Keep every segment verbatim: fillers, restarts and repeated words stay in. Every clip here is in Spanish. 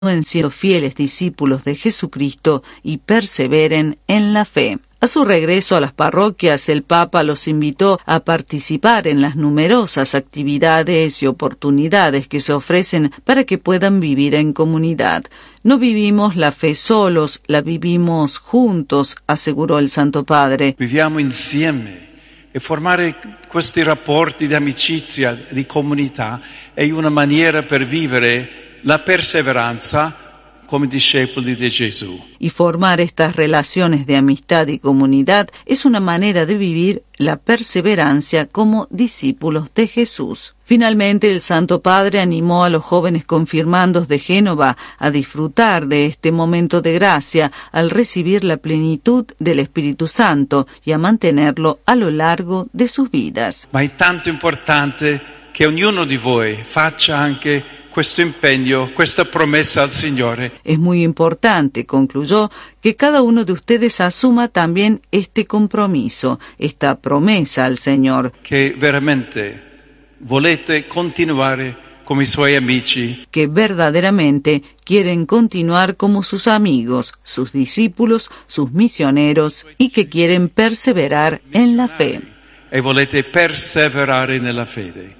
siendo fieles discípulos de Jesucristo y perseveren en la fe. A su regreso a las parroquias, el Papa los invitó a participar en las numerosas actividades y oportunidades que se ofrecen para que puedan vivir en comunidad. No vivimos la fe solos, la vivimos juntos, aseguró el Santo Padre. Viviamo insieme e formare questi rapporti di amicizia, di comunità, è una maniera per vivere la perseveranza como discípulos de Jesús. Y formar estas relaciones de amistad y comunidad es una manera de vivir la perseverancia como discípulos de Jesús. Finalmente, el Santo Padre animó a los jóvenes confirmandos de Génova a disfrutar de este momento de gracia al recibir la plenitud del Espíritu Santo y a mantenerlo a lo largo de sus vidas. Ma è tanto importante che ognuno di voi faccia anche questo impegno, questa promessa al Signore. Es muy importante, concluyó, que cada uno de ustedes asuma también este compromiso, esta promesa al Señor. Che veramente volete continuare come i suoi amici. Que verdaderamente quieren continuar como sus amigos, sus discípulos, sus misioneros y que quieren perseverar en la fe. E volete perseverare nella fede.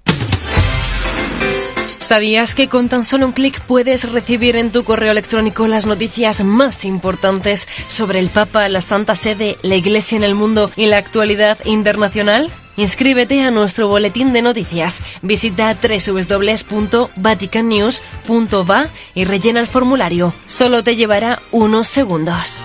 ¿Sabías que con tan solo un clic puedes recibir en tu correo electrónico las noticias más importantes sobre el Papa, la Santa Sede, la Iglesia en el mundo y la actualidad internacional? Inscríbete a nuestro boletín de noticias. Visita doble u doble u doble u punto vatican news punto va y rellena el formulario. Solo te llevará unos segundos.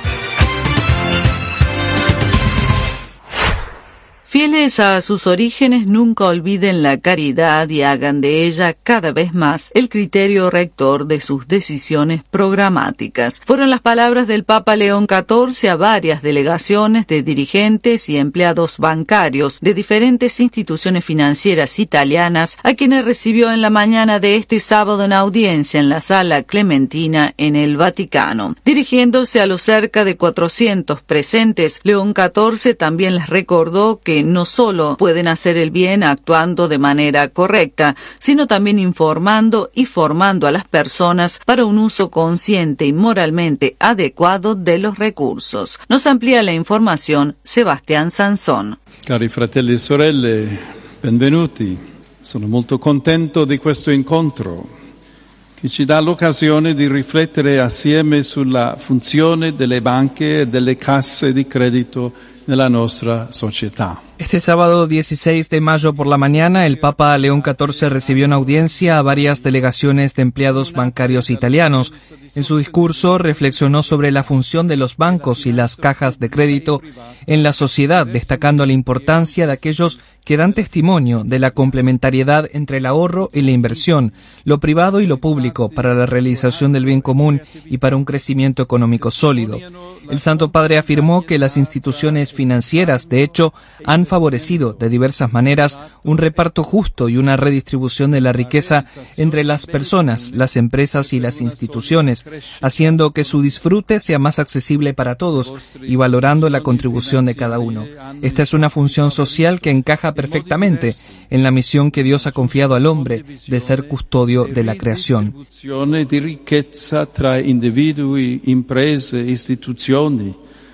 Fieles a sus orígenes, nunca olviden la caridad y hagan de ella cada vez más el criterio rector de sus decisiones programáticas. Fueron las palabras del Papa León catorce a varias delegaciones de dirigentes y empleados bancarios de diferentes instituciones financieras italianas, a quienes recibió en la mañana de este sábado en audiencia en la Sala Clementina en el Vaticano. Dirigiéndose a los cerca de cuatrocientos presentes, León catorce también les recordó que no solo pueden hacer el bien actuando de manera correcta, sino también informando y formando a las personas para un uso consciente y moralmente adecuado de los recursos. Nos amplía la información Sebastián Sansón. Cari fratelli e sorelle, benvenuti. Sono molto contento di questo incontro che ci dà l'occasione di riflettere assieme sulla funzione delle banche e delle casse di credito nella nostra società. Este sábado dieciséis de mayo por la mañana, el Papa León catorce recibió en audiencia a varias delegaciones de empleados bancarios italianos. En su discurso reflexionó sobre la función de los bancos y las cajas de crédito en la sociedad, destacando la importancia de aquellos que dan testimonio de la complementariedad entre el ahorro y la inversión, lo privado y lo público, para la realización del bien común y para un crecimiento económico sólido. El Santo Padre afirmó que las instituciones financieras, de hecho, han favorecido de diversas maneras un reparto justo y una redistribución de la riqueza entre las personas, las empresas y las instituciones, haciendo que su disfrute sea más accesible para todos y valorando la contribución de cada uno. Esta es una función social que encaja perfectamente en la misión que Dios ha confiado al hombre de ser custodio de la creación. Di ricchezza tra individui, imprese, istituzioni,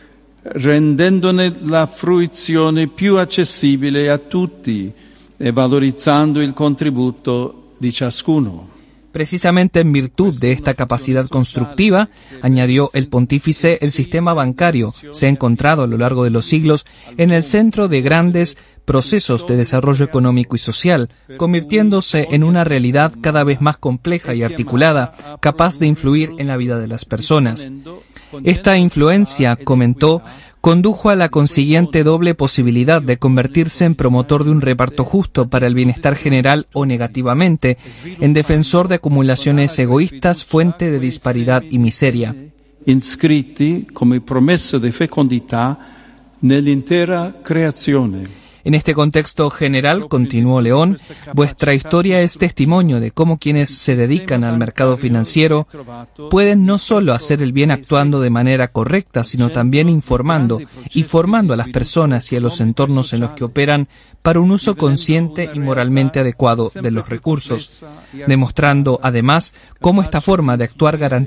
rendendone la fruizione più accessibile a tutti e valorizzando il contributo di ciascuno. Precisamente en virtud de esta capacidad constructiva, añadió el pontífice, el sistema bancario se ha encontrado a lo largo de los siglos en el centro de grandes procesos de desarrollo económico y social, convirtiéndose en una realidad cada vez más compleja y articulada, capaz de influir en la vida de las personas. Esta influencia, comentó, condujo a la consiguiente doble posibilidad de convertirse en promotor de un reparto justo para el bienestar general o negativamente, en defensor de acumulaciones egoístas, fuente de disparidad y miseria. Inscritti come promessa di fecondità nell'intera creazione. En este contexto general, continuó León, vuestra historia es testimonio de cómo quienes se dedican al mercado financiero pueden no solo hacer el bien actuando de manera correcta, sino también informando y formando a las personas y a los entornos en los que operan para un uso consciente y moralmente adecuado de los recursos, demostrando además cómo esta forma de actuar garantiza